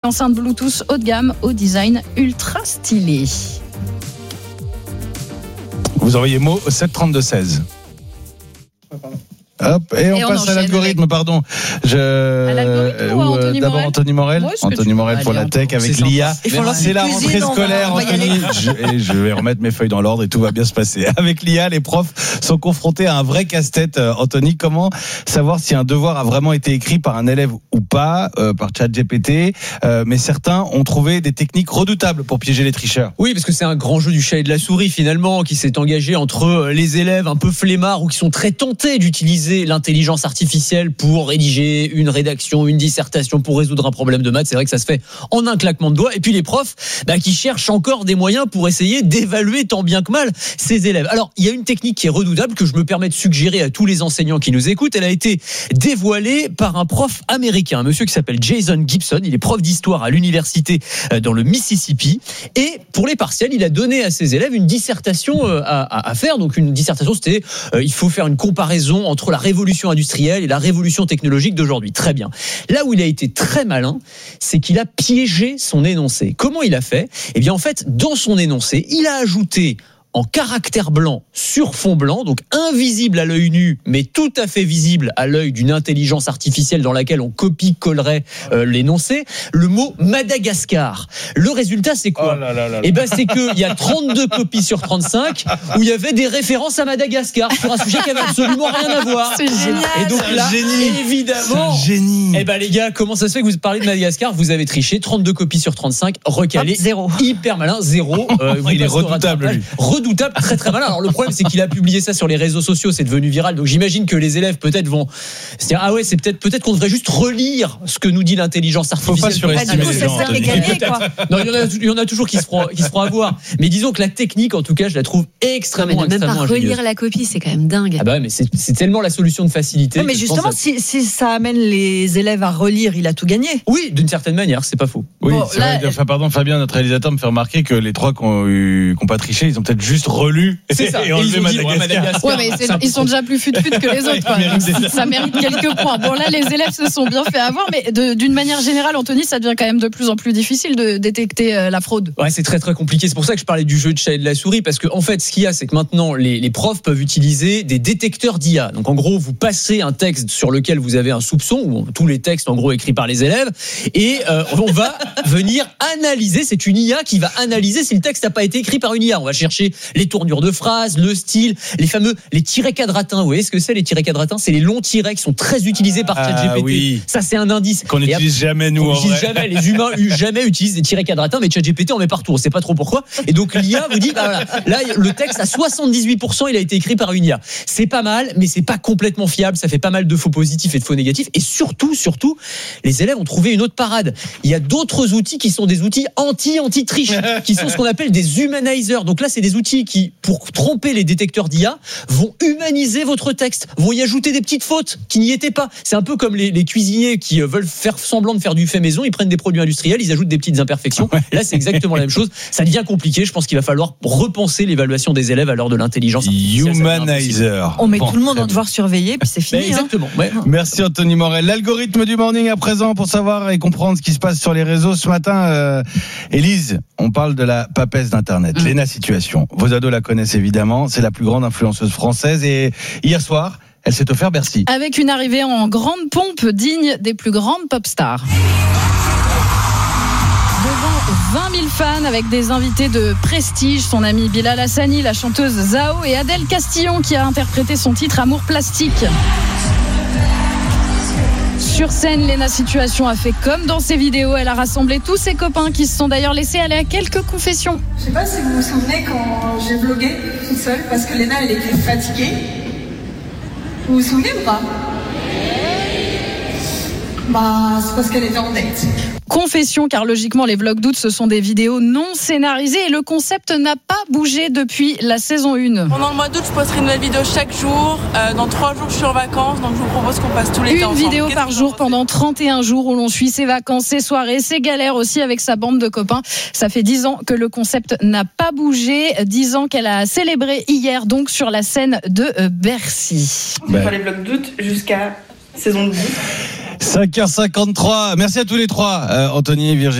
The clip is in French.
enceinte Bluetooth haut de gamme au design ultra stylé. Vous envoyez mot au 732-16. Hop, et on passe à l'algorithme, pardon. À l'algorithme ou à Anthony d'abord Morel. Anthony Morel. Anthony Morel pour la tech avec l'IA. C'est la rentrée scolaire, Anthony. Je vais remettre mes feuilles dans l'ordre et tout va bien se passer. Avec l'IA, les profs sont confrontés à un vrai casse-tête. Anthony, comment savoir si un devoir a vraiment été écrit par un élève ou pas, par ChatGPT, mais certains ont trouvé des techniques redoutables pour piéger les tricheurs. Oui, parce que c'est un grand jeu du chat et de la souris finalement qui s'est engagé entre les élèves un peu flemmards ou qui sont très tentés d'utiliser l'intelligence artificielle pour rédiger une rédaction, une dissertation, pour résoudre un problème de maths. C'est vrai que ça se fait en un claquement de doigts. Et puis les profs qui cherchent encore des moyens pour essayer d'évaluer tant bien que mal ces élèves. Alors, il y a une technique qui est redoutable que je me permets de suggérer à tous les enseignants qui nous écoutent. Elle a été dévoilée par un prof américain, un monsieur qui s'appelle Jason Gibson. Il est prof d'histoire à l'université dans le Mississippi. Et pour les partiels, il a donné à ses élèves une dissertation à faire. Donc une dissertation, c'était il faut faire une comparaison entre la révolution industrielle et la révolution technologique d'aujourd'hui. Très bien. Là où il a été très malin, c'est qu'il a piégé son énoncé. Comment il a fait ? Eh bien, en fait, dans son énoncé, il a ajouté en caractère blanc sur fond blanc, donc invisible à l'œil nu, mais tout à fait visible à l'œil d'une intelligence artificielle dans laquelle on copie-collerait l'énoncé, le mot Madagascar. Le résultat, c'est quoi ? Eh ben, c'est qu'il y a 32 copies sur 35 où il y avait des références à Madagascar sur un sujet qui avait absolument rien à voir. C'est génial. Et donc là, évidemment, eh ben les gars, comment ça se fait que vous parlez de Madagascar ? Vous avez triché, 32 copies sur 35, recalé, zéro. Hyper malin, zéro. Il est redoutable, lui. Redoutable, très très malin. Alors le problème, c'est qu'il a publié ça sur les réseaux sociaux, c'est devenu viral. Donc j'imagine que les élèves peut-être vont se dire ah ouais, c'est peut-être qu'on devrait juste relire ce que nous dit l'intelligence artificielle. Faut pas surestimer les gens. Non, il y en a toujours qui se feront avoir. Mais disons que la technique, en tout cas, je la trouve extrêmement même pas ingénieuse. relire la copie, c'est quand même dingue. Ah bah ouais, mais c'est tellement la solution de facilité. Non, mais justement, si ça amène les élèves à relire, il a tout gagné. Oui, d'une certaine manière, c'est pas faux. Oui, Bon, c'est là, vrai. Enfin, pardon, Fabien, notre réalisateur, me fait remarquer que les trois qui ont pas triché, ils ont peut-être juste relu. C'est ça. Et enlevé ils ont dit, Madagascar. Ouais, mais ils sont déjà plus fut que les autres, quoi. Ça mérite quelques points. Bon, là, les élèves se sont bien fait avoir, mais d'une manière générale, Anthony, ça devient quand même de plus en plus difficile de détecter la fraude. Ouais, c'est très très compliqué. C'est pour ça que je parlais du jeu de chat et de la souris, parce que en fait, ce qu'il y a, c'est que maintenant, les profs peuvent utiliser des détecteurs d'IA. Donc, en gros, vous passez un texte sur lequel vous avez un soupçon, ou tous les textes, en gros, écrits par les élèves, et on va venir analyser. C'est une IA qui va analyser si le texte n'a pas été écrit par une IA. On va chercher les tournures de phrases, le style, les tirets quadratins. Vous voyez ce que c'est, les tirets quadratins ? C'est les longs tirets qui sont très utilisés par ChatGPT. Oui. Ça, c'est un indice. Qu'on n'utilise jamais, nous, en vrai. Jamais. Les humains jamais utilisent des tirets quadratins, mais ChatGPT en met partout. On ne sait pas trop pourquoi. Et donc, l'IA vous dit, voilà, là, le texte à 78%, il a été écrit par une IA. C'est pas mal, mais c'est pas complètement fiable. Ça fait pas mal de faux positifs et de faux négatifs. Et surtout, les élèves ont trouvé une autre parade. Il y a d'autres outils qui sont des outils anti-triche, qui sont ce qu'on appelle des humanizers. Donc là, c'est des outils qui, pour tromper les détecteurs d'IA, vont humaniser votre texte, vont y ajouter des petites fautes qui n'y étaient pas. C'est un peu comme les cuisiniers qui veulent faire semblant de faire du fait maison, ils prennent des produits industriels, ils ajoutent des petites imperfections. Là, c'est exactement la même chose. Ça devient compliqué. Je pense qu'il va falloir repenser l'évaluation des élèves à l'heure de l'intelligence artificielle. Humanizer. On met tout le monde en devoir surveiller, puis c'est fini. Exactement. Ouais. Merci Anthony Morel. L'algorithme du morning à présent pour savoir et comprendre ce qui se passe sur les réseaux. Ce matin, Élise, on parle de la papesse d'Internet, Léna Situation. Vos ados la connaissent évidemment. C'est la plus grande influenceuse française et hier soir, elle s'est offert Bercy. Avec une arrivée en grande pompe digne des plus grandes pop stars. Devant 20 000 fans avec des invités de prestige, son ami Bilal Hassani, la chanteuse Zao et Adèle Castillon qui a interprété son titre Amour plastique. Sur scène, Léna Situation a fait comme dans ses vidéos. Elle a rassemblé tous ses copains qui se sont d'ailleurs laissés aller à quelques confessions. Je sais pas si vous vous souvenez quand j'ai vlogué toute seule parce que Léna elle était fatiguée. Vous vous souvenez ou pas ? Bah, c'est parce qu'elle était en date. Confession, car logiquement les vlogs d'août ce sont des vidéos non scénarisées et le concept n'a pas bougé depuis la saison 1. Pendant le mois d'août je posterai une nouvelle vidéo chaque jour. Dans 3 jours je suis en vacances, donc je vous propose qu'on passe tous les temps ensemble. Une vidéo par jour pendant 31 jours où l'on suit ses vacances, ses soirées, ses galères aussi avec sa bande de copains. Ça fait 10 ans que le concept n'a pas bougé, 10 ans qu'elle a célébré hier donc sur la scène de Bercy. On va faire les vlogs d'août jusqu'à saison 10. 5h53. Merci à tous les trois, Anthony et Virginie.